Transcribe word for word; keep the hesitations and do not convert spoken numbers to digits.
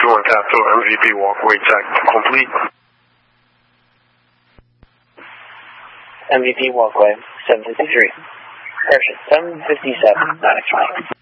one Capital M V P walkway tech complete. M V P walkway, seven fifty-three. Correction, seven fifty-seven, not explained.